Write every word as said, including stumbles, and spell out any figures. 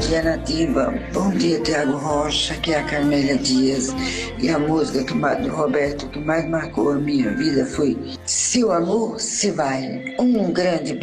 dia, Nativa. Bom dia, Tiago Rocha, que é a Carmélia Dias. E a música que, do Roberto que mais marcou a minha vida foi Se o Amor Se Vai. Um grande